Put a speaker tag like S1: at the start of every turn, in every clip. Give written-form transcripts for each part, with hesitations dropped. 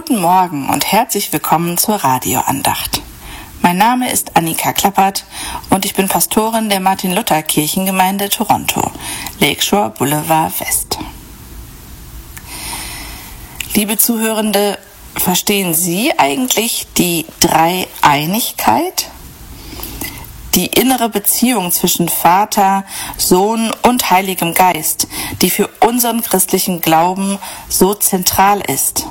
S1: Guten Morgen und herzlich willkommen zur Radioandacht. Mein Name ist Annika Klappert und ich bin Pastorin der Martin-Luther-Kirchengemeinde Toronto, Lakeshore Boulevard West. Liebe Zuhörende, verstehen Sie eigentlich die Dreieinigkeit? Die innere Beziehung zwischen Vater, Sohn und Heiligem Geist, die für unseren christlichen Glauben so zentral ist.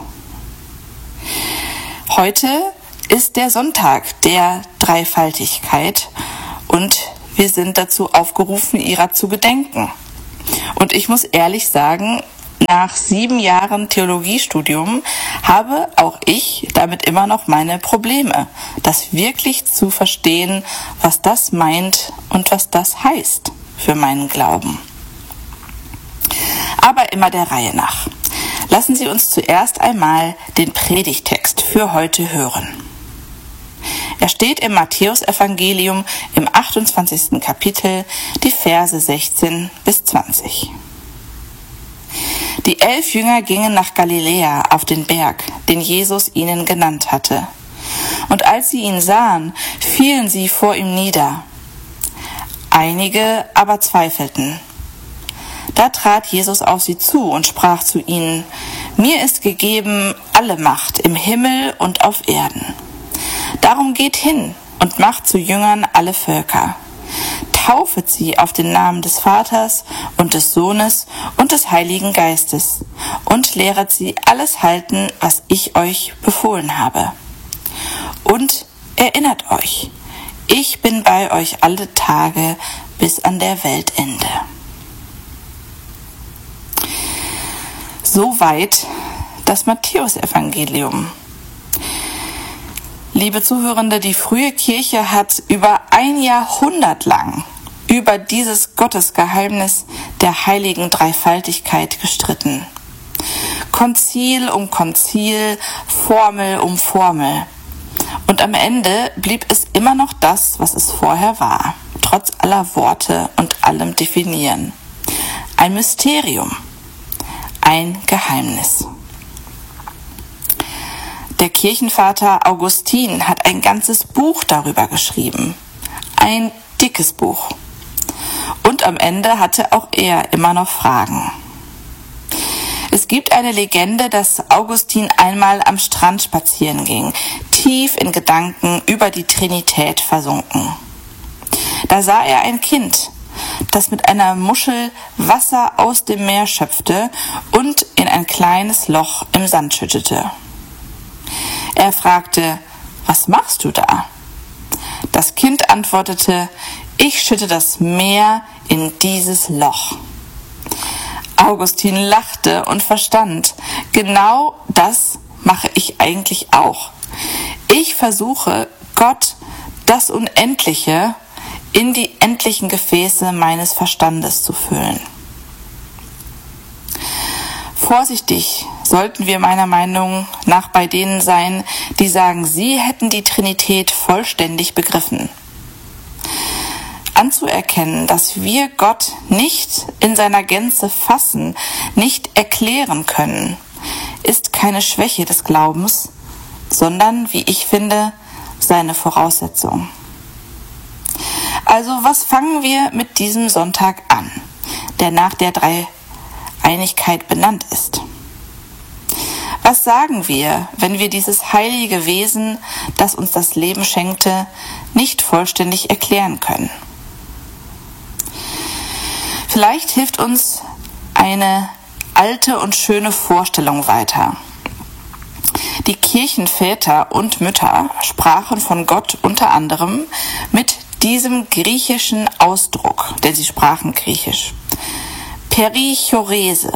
S1: Heute ist der Sonntag der Dreifaltigkeit und wir sind dazu aufgerufen, ihrer zu gedenken. Und ich muss ehrlich sagen, nach 7 Jahren Theologiestudium habe auch ich damit immer noch meine Probleme, das wirklich zu verstehen, was das meint und was das heißt für meinen Glauben. Aber immer der Reihe nach. Lassen Sie uns zuerst einmal den Predigtext für heute hören. Er steht im Matthäusevangelium im 28. Kapitel, die Verse 16 bis 20. Die 11 Jünger gingen nach Galiläa auf den Berg, den Jesus ihnen genannt hatte. Und als sie ihn sahen, fielen sie vor ihm nieder. Einige aber zweifelten. Da trat Jesus auf sie zu und sprach zu ihnen: Mir ist gegeben alle Macht im Himmel und auf Erden. Darum geht hin und macht zu Jüngern alle Völker. Taufet sie auf den Namen des Vaters und des Sohnes und des Heiligen Geistes und lehret sie alles halten, was ich euch befohlen habe. Und erinnert euch, ich bin bei euch alle Tage bis an der Weltende. Soweit das Matthäusevangelium. Liebe Zuhörende, die frühe Kirche hat über 1 Jahrhundert lang über dieses Gottesgeheimnis der heiligen Dreifaltigkeit gestritten. Konzil um Konzil, Formel um Formel. Und am Ende blieb es immer noch das, was es vorher war, trotz aller Worte und allem Definieren. Ein Mysterium, ein Geheimnis. Der Kirchenvater Augustin hat ein ganzes Buch darüber geschrieben. Ein dickes Buch. Und am Ende hatte auch er immer noch Fragen. Es gibt eine Legende, dass Augustin einmal am Strand spazieren ging, tief in Gedanken über die Trinität versunken. Da sah er ein Kind, das mit einer Muschel Wasser aus dem Meer schöpfte und in ein kleines Loch im Sand schüttete. Er fragte: Was machst du da? Das Kind antwortete: Ich schütte das Meer in dieses Loch. Augustin lachte und verstand: Genau das mache ich eigentlich auch. Ich versuche, Gott, das Unendliche, in die endlichen Gefäße meines Verstandes zu füllen. Vorsichtig sollten wir meiner Meinung nach bei denen sein, die sagen, sie hätten die Trinität vollständig begriffen. Anzuerkennen, dass wir Gott nicht in seiner Gänze fassen, nicht erklären können, ist keine Schwäche des Glaubens, sondern, wie ich finde, seine Voraussetzung. Also was fangen wir mit diesem Sonntag an, der nach der Dreieinigkeit benannt ist? Was sagen wir, wenn wir dieses heilige Wesen, das uns das Leben schenkte, nicht vollständig erklären können? Vielleicht hilft uns eine alte und schöne Vorstellung weiter. Die Kirchenväter und Mütter sprachen von Gott unter anderem mit diesem griechischen Ausdruck, denn sie sprachen Griechisch. Perichorese.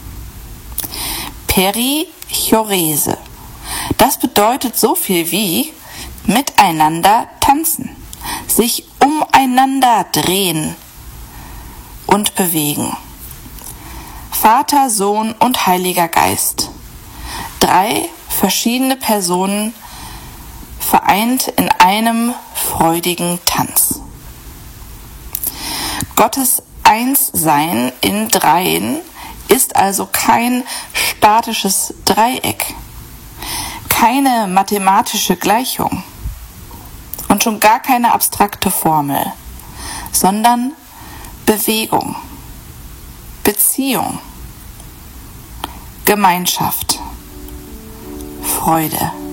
S1: Perichorese. Das bedeutet so viel wie miteinander tanzen, sich umeinander drehen und bewegen. Vater, Sohn und Heiliger Geist. 3 verschiedene Personen vereint in einem freudigen Tanz. Gottes Einssein in Dreien ist also kein statisches Dreieck. keine mathematische Gleichung und schon gar keine abstrakte Formel, sondern Bewegung, Beziehung, Gemeinschaft, Freude.